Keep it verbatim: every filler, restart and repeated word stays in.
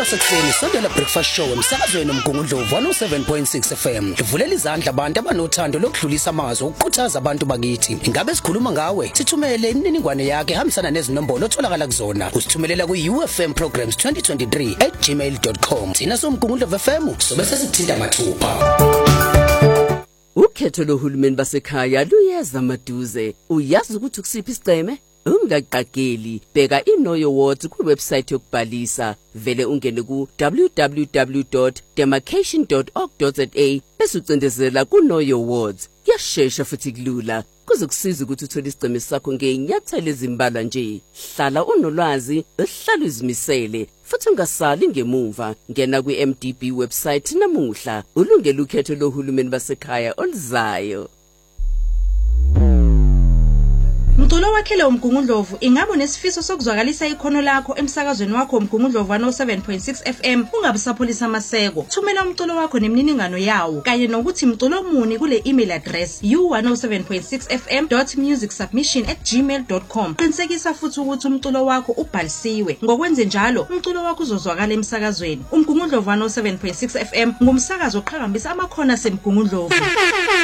lasekuseni sondela breakfast show emsakazweni uMgungundlovu one oh seven point six F M. Ivulela izandla abantu abanothando lokudlulisa amazwi ukukhuthaza abantu bakithi. Ingabe sikhuluma ngawe? Sithumele imininingwane yakhe hambisana nezinombolo otholakala kuzona. Usithumelela ku U F M programs twenty twenty-three at gmail dot com. Thina somgungundlovu F M sobe sesithinta mathupha. Ukhetho lohulumeni basekhaya luyeza maduze. Uyazi ukuthi kusiphi isiceme? Ungaqageli, bheka iNoyo Awards ku website yokubhalisa. Vele ungene ku w w w dot demarcation dot org dot za bese ucindezela ku Noyo Awards. Yashesha futhi kulula. Kuzokusiza ukuthi uthole isiceme sakho ngenyathelo ezimbalwa nje. Hlala unolwazi, uhlala uzimisele, futhi ungasali ngemuva. Ngena ku M D B website namuhla. Ulungele ukhetho lohulumeni basekhaya oluzayo. Mculo wakhele uMgungundlovu ingabe unesifiso sokuzwakalisa ikhono lakho emsakazweni wakho uMgungundlovu one oh seven point six F M ungabe sapholisa amaseko. Thumela umculo wakho nemininingano yawo kanye nokuthi mculo muni kule email address u one oh seven point six f m dot music submission at gmail dot com. Qinisekisa futhi ukuthi umculo wakho ubhalisiwe. Ngokwenze njalo umculo wakho uzozwakala emsakazweni. uMgungundlovu one oh seven point six F M ngumsakazo oqhakambisa amakhono aseMgungundlovu.